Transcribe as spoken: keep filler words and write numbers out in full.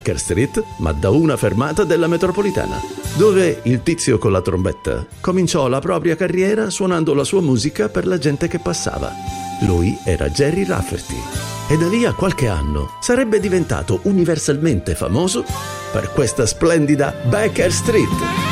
Baker Street, ma da una fermata della metropolitana, dove il tizio con la trombetta cominciò la propria carriera suonando la sua musica per la gente che passava. Lui era Gerry Rafferty e da lì a qualche anno sarebbe diventato universalmente famoso per questa splendida Baker Street.